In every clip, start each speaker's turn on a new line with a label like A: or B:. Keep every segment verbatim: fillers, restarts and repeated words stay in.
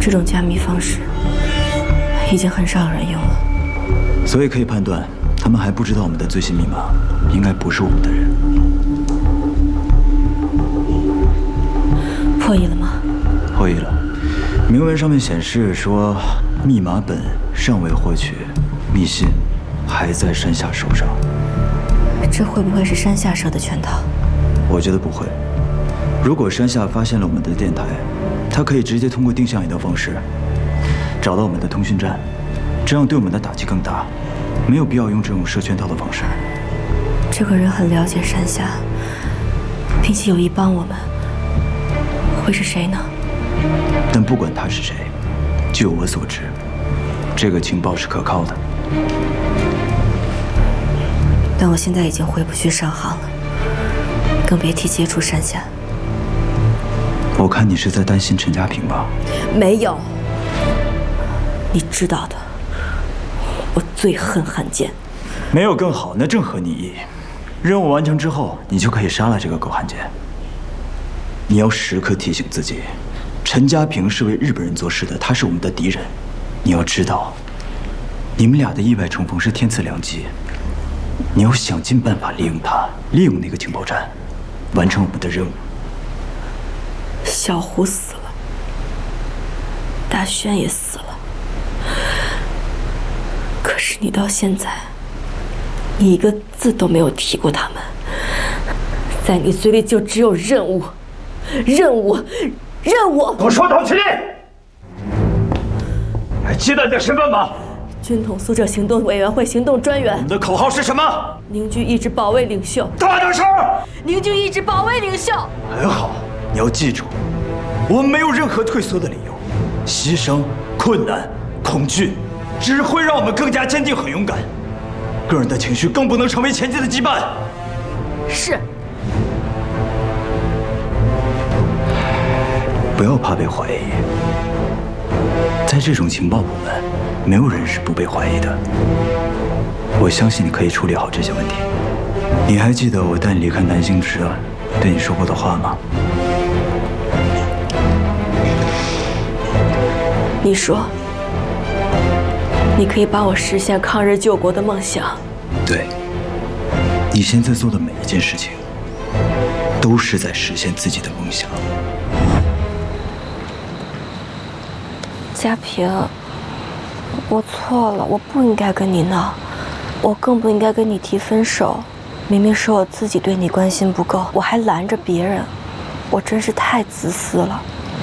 A: 这种加密方式已经很少有人用了，
B: 所以可以判断，他们还不知道我们的最新密码，应该不是我们的人。
A: 破译了吗？
B: 破译了，铭文上面显示说，密码本尚未获取，密信还在山下手上。
A: 这会不会是山下设的圈套？
B: 我觉得不会。如果山下发现了我们的电台，他可以直接通过定向移的方式找到我们的通讯站，这样对我们的打击更大。没有必要用这种设圈套的方式。
A: 这个人很了解山下，并且有意帮我们，会是谁呢？
B: 但不管他是谁，据我所知，这个情报是可靠的。
A: 但我现在已经回不去上航了，更别提接触山下。
B: 我看你是在担心陈家平吧？
A: 没有，你知道的，我最恨汉奸。
B: 没有更好，那正合你意。任务完成之后，你就可以杀了这个狗汉奸。你要时刻提醒自己，陈家平是为日本人做事的，他是我们的敌人。你要知道，你们俩的意外重逢是天赐良机。你要想尽办法利用他，利用那个情报站，完成我们的任务。
A: 小胡死了，大轩也死了，可是你到现在，你一个字都没有提过他们，在你嘴里就只有任务，任务，任务！
C: 给我说头起立！还记得你的身份吗？
A: 军统苏浙行动委员会行动专员。
C: 我们的口号是什么？
A: 凝聚意志，保卫领袖。
C: 大点声！
A: 凝聚意志，保卫领袖。
B: 很好，你要记住，我们没有任何退缩的理由。牺牲、困难、恐惧，只会让我们更加坚定和勇敢。个人的情绪更不能成为前进的羁绊。
A: 是。
B: 不要怕被怀疑，在这种情报部门，没有人是不被怀疑的。我相信你可以处理好这些问题。你还记得我带你离开南星时对你说过的话吗？
A: 你说，你可以帮我实现抗日救国的梦想。
B: 对，你现在做的每一件事情，都是在实现自己的梦想。
A: 家平，我错了，我不应该跟你闹，我更不应该跟你提分手。明明是我自己对你关心不够，我还拦着别人，我真是太自私了。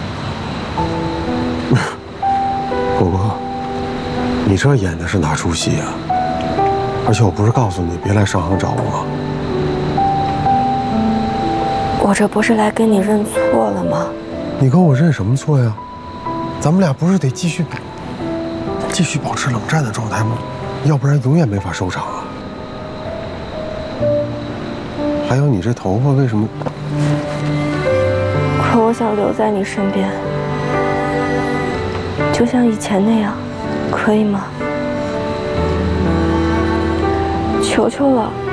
D: 果果，你这演的是哪出戏啊？而且我不是告诉你别来上航找我吗？
A: 我这不是来跟你认错了吗？
D: 你跟我认什么错呀？咱们俩不是得继续继续保持冷战的状态吗？要不然永远没法收场啊！还有你这头发为什么？
A: 可我想留在你身边，就像以前那样，可以吗？求求了。